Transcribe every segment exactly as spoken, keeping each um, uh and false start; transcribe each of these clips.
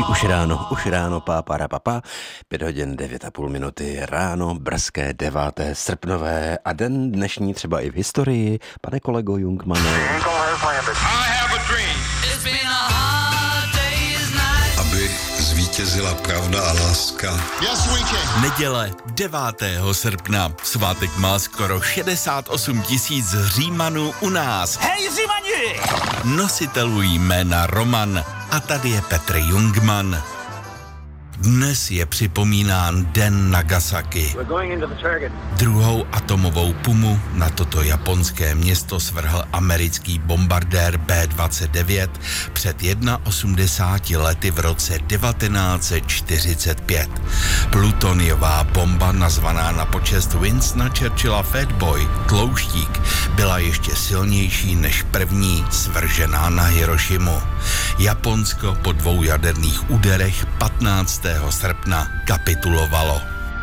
už ráno, už ráno, pápa, papa, pět hodin, devět a půl minuty ráno, brzké deváté srpnové a den dnešní třeba i v historii, pane kolego Jungmane. Aby zvítězila pravda a láska. Neděle devátého srpna. Svátek má skoro šedesát osm tisíc Římanů u nás. Hej, Římani! Nositelů jména Roman. A tady je Petr Jungmann. Dnes je připomínán Den Nagasaki. Druhou atomovou pumu na toto japonské město svrhl americký bombardér bé dvacet devět před osmdesáti jednoho lety v roce devatenáct set čtyřicet pět. Plutoniová bomba, nazvaná na počest Winstona Churchilla Fatboy, Tlouštík, byla ještě silnější než první svržená na Hirošimu. Japonsko po dvou jaderných úderech patnáctého srpna kapitulovalo.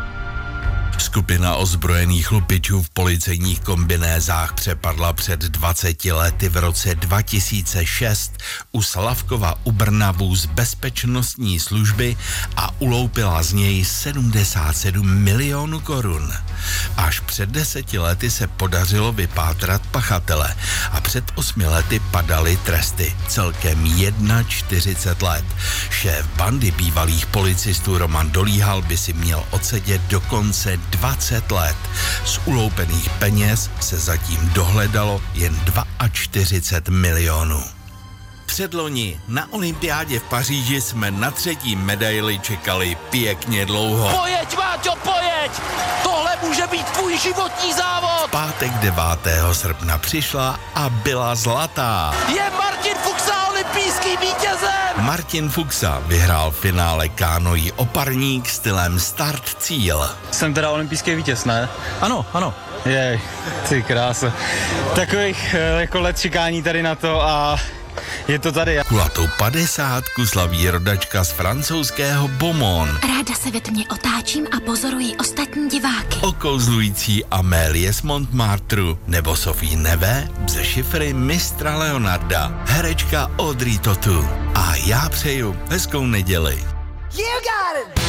Skupina ozbrojených lupičů v policejních kombinézách přepadla před dvaceti lety v roce dva tisíce šest u Slavkova u Brna vůz bezpečnostní služby a uloupila z něj sedmdesát sedm milionů korun. Až před deseti lety se podařilo vypátrat pachatele a před osmi lety padaly tresty. Celkem čtyřicet jedna let. Šéf bandy bývalých policistů Roman Dolíhal by si měl odsedět dokonce dvacet let. Z uloupených peněz se zatím dohledalo jen čtyřicet dva milionů. Předloni na olympiádě v Paříži jsme na třetí medaili čekali pěkně dlouho. Pojeď, Máťo, pojeď! Tohle může být tvůj životní závod! V pátek devátého srpna přišla a byla zlatá. Je Martin Fuxa olympijským vítězem! Martin Fuxa vyhrál v finále kánoí oparník stylem start-cíl. Jsem teda olympijský vítěz, ne? Ano, ano. Jej, ty krása. Takových jako let čekání tady na to a je to tady. Kulatou padesátku slaví rodačka z francouzského Beaumont. Ráda se ve tmě otáčím a pozoruji ostatní diváky. Okouzlující Amélie z Montmartru nebo Sophie Neve ze šifry mistra Leonarda. Herečka Audrey Tautou. A já přeju hezkou neděli. You got it!